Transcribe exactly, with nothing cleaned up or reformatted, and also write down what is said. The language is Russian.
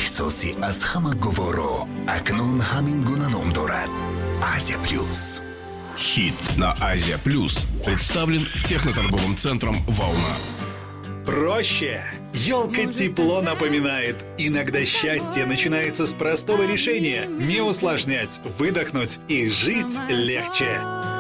эҳсоси аз ҳама гуворо акнун ҳамин гуна ном дорад. Азия Плюс. Хит на Азия Плюс представлен техноторговым центром «Волна». Проще. Ёлка тепло напоминает. Иногда счастье начинается с простого решения. Не усложнять, выдохнуть и жить легче.